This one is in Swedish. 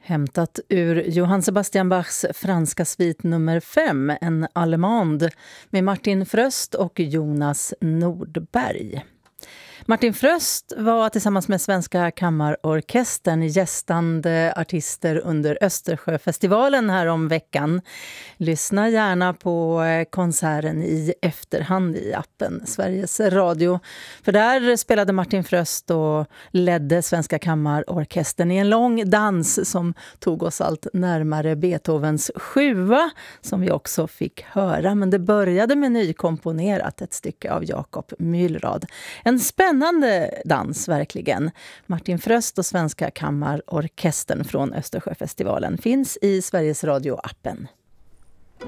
Hämtat ur Johann Sebastian Bachs franska svit nummer 5, en allemande, med Martin Fröst och Jonas Nordberg. Martin Fröst var tillsammans med Svenska kammarorkestern gästande artister under Östersjöfestivalen här om veckan. Lyssna gärna på konserten i efterhand i appen Sveriges Radio. För där spelade Martin Fröst och ledde Svenska kammarorkestern i en lång dans som tog oss allt närmare Beethovens 7:a som vi också fick höra. Men det började med nykomponerat, ett stycke av Jakob Mühlrad. En spännande dans verkligen. Martin Fröst och Svenska kammarorkestern från Östersjöfestivalen finns i Sveriges Radio-appen.